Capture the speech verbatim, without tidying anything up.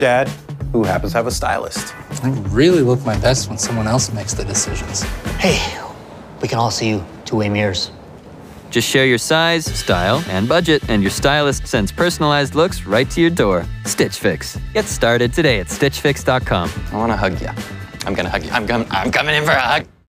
dad, who happens to have a stylist. I really look my best when someone else makes the decisions. Hey, we can all see you two-way mirrors. Just share your size, style, and budget, and your stylist sends personalized looks right to your door. Stitch Fix. Get started today at stitch fix dot com. I want to hug you. I'm gonna hug you. I'm coming. I'm coming in for a hug.